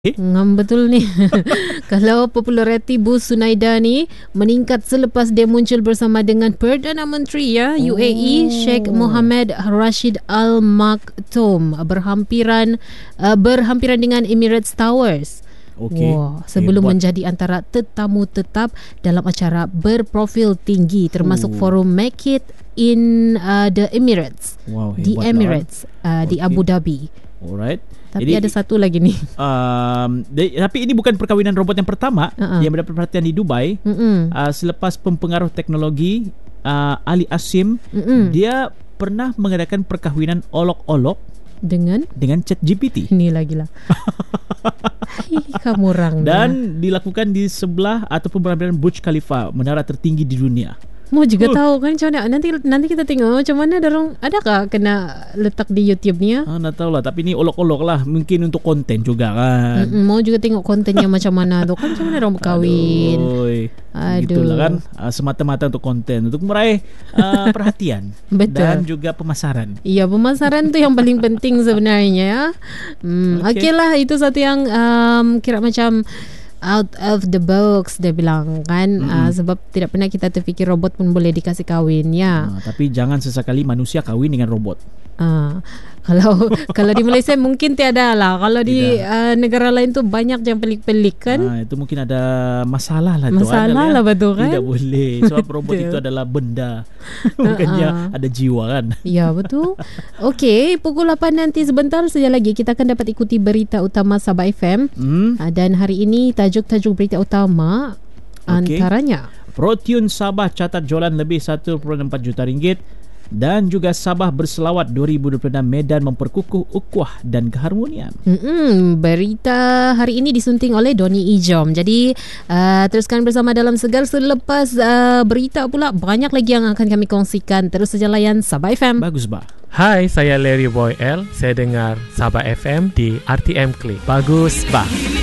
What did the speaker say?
Ngam betul ni. Kalau populariti Bu Sunaida ni meningkat selepas dia muncul bersama dengan Perdana Menteri UAE Sheikh Mohammed Rashid Al Maktoum berhampiran dengan Emirates Towers. Okay. Wah, sebelum menjadi antara tetamu tetap dalam acara berprofil tinggi termasuk forum Make It in the Emirates. Wow, di Emirates di Abu Dhabi. Alright. Tapi Jadi, ada satu lagi ni. Tapi ini bukan perkahwinan robot yang pertama yang mendapat perhatian di Dubai. Selepas pempengaruh teknologi Ali Asim, dia pernah mengadakan perkahwinan olok-olok dengan ChatGPT. Ini lagi lah. Kamu orang dan dilakukan di sebelah ataupun berhampiran Burj Khalifa, menara tertinggi di dunia. Mau juga tahu kan macam mana. Nanti kita tengok macam mana dorang. Adakah kena letak di YouTube ni nak tahu lah. Tapi ni olok-olok lah. Mungkin untuk konten juga kan. Mau juga tengok kontennya macam mana tu kan. Macam mana dorang berkahwin. Aduh. Gitulah kan. Semata-mata untuk konten, untuk meraih perhatian. Betul. Dan juga pemasaran. Iya, pemasaran tu yang paling penting sebenarnya. Okey lah. Itu satu yang kira macam out of the box dia bilang kan. Sebab tidak pernah kita terfikir robot pun boleh dikasih kahwin tapi jangan sesekali manusia kahwin dengan robot. Kalau di Malaysia mungkin tiada lah. Kalau di negara lain tu banyak yang pelik-pelik kan. Itu mungkin ada masalah lah. Masalah lah betul kan. Tidak boleh. Sebab robot itu adalah benda. Bukannya ada jiwa kan. Ya betul. Okey, pukul 8 nanti sebentar saja lagi kita akan dapat ikuti berita utama Sabah FM. Dan hari ini tajuk-tajuk berita utama antaranya Protein Sabah catat jualan lebih 1.4 juta ringgit. Dan juga Sabah berselawat 2026 Medan memperkukuh ukhuwah dan keharmonian. Berita hari ini disunting oleh Doni Ijom. Jadi teruskan bersama dalam Segar. Selepas berita pula banyak lagi yang akan kami kongsikan. Terus saja layan Sabah FM. Bagus bah. Hai, saya Larry Boy L. Saya dengar Sabah FM di RTM Click. Bagus bah.